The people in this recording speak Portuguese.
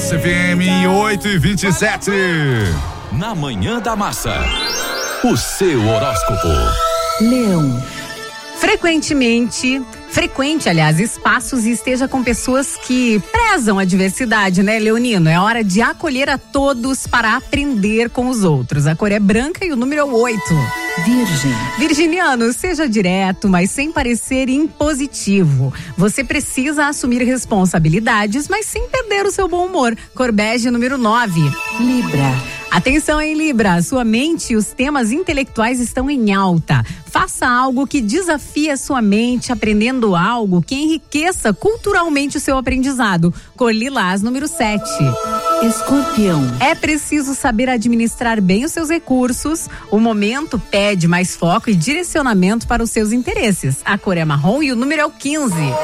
Massa FM 8h27. Na Manhã da Massa, o seu horóscopo. Leão. Frequente, aliás, espaços e esteja com pessoas que prezam a diversidade, né, leonino? É hora de acolher a todos para aprender com os outros. A cor é branca e o número é 8. Virgem. Virginiano, seja direto, mas sem parecer impositivo. Você precisa assumir responsabilidades, mas sem perder o seu bom humor. Cor bege, número 9. Libra. Atenção em Libra, sua mente e os temas intelectuais estão em alta. Faça algo que desafie a sua mente, aprendendo algo que enriqueça culturalmente o seu aprendizado. Cor lilás, número 7. Escorpião. É preciso saber administrar bem os seus recursos. O momento pede mais foco e direcionamento para os seus interesses. A cor é marrom e o número é o 15.